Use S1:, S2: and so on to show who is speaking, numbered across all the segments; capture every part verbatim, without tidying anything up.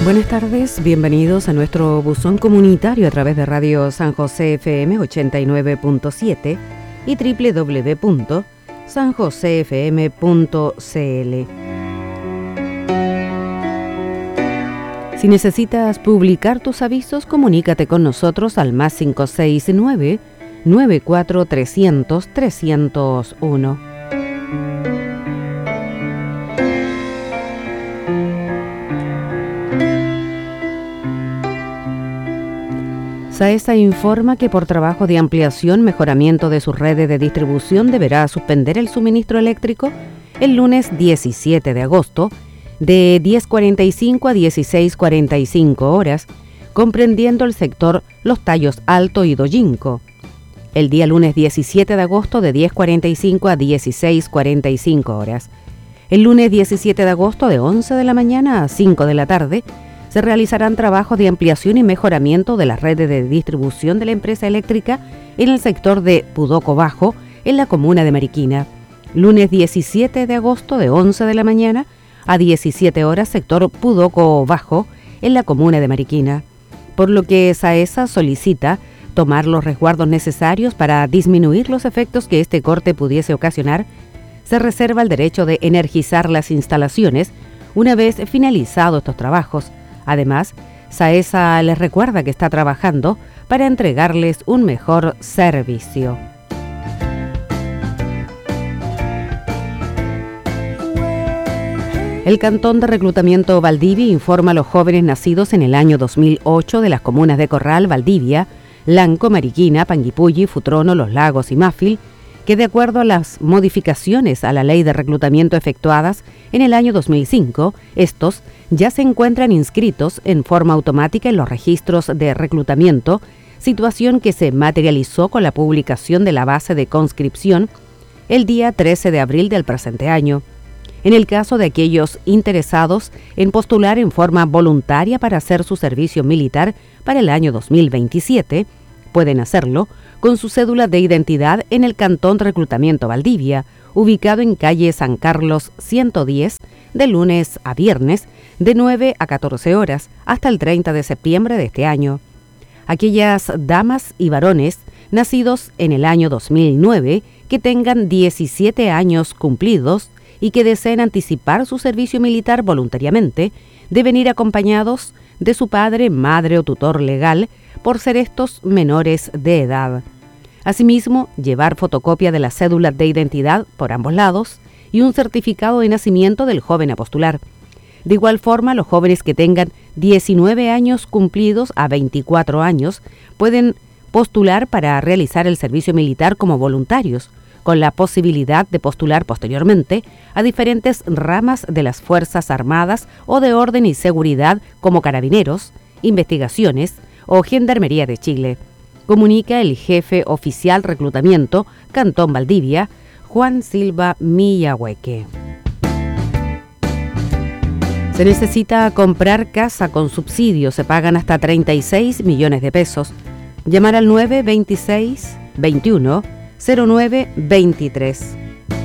S1: Buenas tardes, bienvenidos a nuestro buzón comunitario a través de Radio San José F M ochenta y nueve punto siete y doble u doble u doble u punto san jose f m punto c l. Si necesitas publicar tus avisos, comunícate con nosotros al más cinco seis nueve, nueve cuatro trescientos, trescientos uno. SAESA informa que por trabajo de ampliación, mejoramiento de sus redes de distribución, deberá suspender el suministro eléctrico el lunes diecisiete de agosto de diez cuarenta y cinco a dieciséis cuarenta y cinco horas, comprendiendo el sector Los Tallos Alto y Dojinco. El día lunes diecisiete de agosto de diez cuarenta y cinco a dieciséis cuarenta y cinco horas. El lunes diecisiete de agosto de once de la mañana a cinco de la tarde, se realizarán trabajos de ampliación y mejoramiento de las redes de distribución de la empresa eléctrica en el sector de Pudoco Bajo, en la comuna de Mariquina. Lunes diecisiete de agosto de once de la mañana a diecisiete horas, sector Pudoco Bajo, en la comuna de Mariquina. Por lo que SAESA solicita tomar los resguardos necesarios para disminuir los efectos que este corte pudiese ocasionar. Se reserva el derecho de energizar las instalaciones una vez finalizados estos trabajos. Además, SAESA les recuerda que está trabajando para entregarles un mejor servicio. El Cantón de Reclutamiento Valdivia informa a los jóvenes nacidos en el año dos mil ocho de las comunas de Corral, Valdivia, Lanco, Mariquina, Panguipulli, Futrono, Los Lagos y Mafil, que de acuerdo a las modificaciones a la ley de reclutamiento efectuadas en el año dos mil cinco, estos ya se encuentran inscritos en forma automática en los registros de reclutamiento, situación que se materializó con la publicación de la base de conscripción el día trece de abril del presente año. En el caso de aquellos interesados en postular en forma voluntaria para hacer su servicio militar para el año dos mil veintisiete, pueden hacerlo con su cédula de identidad en el Cantón de Reclutamiento Valdivia, ubicado en calle San Carlos ciento diez, de lunes a viernes, de nueve a catorce horas, hasta el treinta de septiembre de este año. Aquellas damas y varones nacidos en el año dos mil nueve que tengan diecisiete años cumplidos y que deseen anticipar su servicio militar voluntariamente, deben ir acompañados de su padre, madre o tutor legal, por ser estos menores de edad. Asimismo, llevar fotocopia de la cédula de identidad por ambos lados y un certificado de nacimiento del joven a postular. De igual forma, los jóvenes que tengan diecinueve años cumplidos a veinticuatro años pueden postular para realizar el servicio militar como voluntarios, con la posibilidad de postular posteriormente a diferentes ramas de las Fuerzas Armadas o de Orden y Seguridad como Carabineros, Investigaciones o Gendarmería de Chile. Comunica el jefe oficial reclutamiento, Cantón Valdivia, Juan Silva Millahueque. Se necesita comprar casa con subsidio, se pagan hasta treinta y seis millones de pesos. Llamar al nueve veintiséis veintiuno cero nueve veintitrés.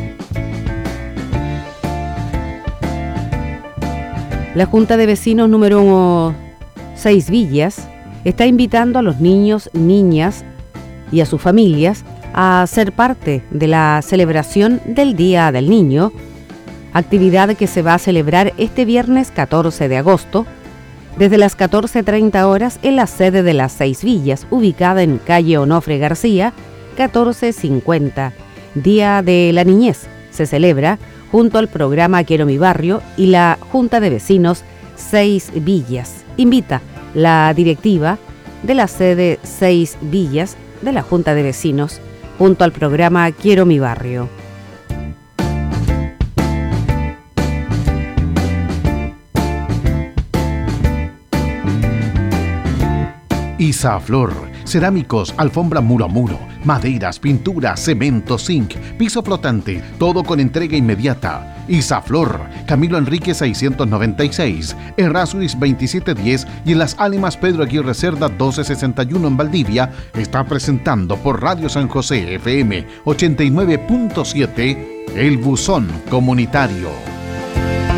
S1: La Junta de Vecinos número seis Villas está invitando a los niños, niñas y a sus familias a ser parte de la celebración del Día del Niño, actividad que se va a celebrar este viernes catorce de agosto, desde las catorce treinta horas en la sede de las Seis Villas, ubicada en calle Onofre García, catorce cincuenta. Día de la Niñez se celebra junto al programa Quiero mi barrio y la Junta de Vecinos Seis Villas. Invita la directiva de la sede Seis Villas de la Junta de Vecinos junto al programa Quiero mi barrio.
S2: Isaflor, cerámicos, alfombra muro a muro, maderas, pintura, cemento, zinc, piso flotante, todo con entrega inmediata. Isaflor, Camilo Enrique seiscientos noventa y seis, Errázuriz veintisiete diez y en Las Ánimas Pedro Aguirre Cerda doce sesenta y uno en Valdivia, está presentando por Radio San José F M ochenta y nueve punto siete El Buzón Comunitario.